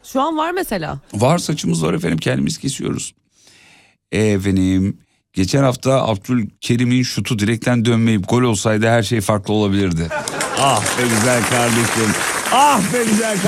Şu an var mesela. Var, saçımız var efendim, kendimiz kesiyoruz. Efendim geçen hafta Abdülkerim'in şutu direkten dönmeyip gol olsaydı her şey farklı olabilirdi. Ah be güzel kardeşim. Ah be güzel kardeşim.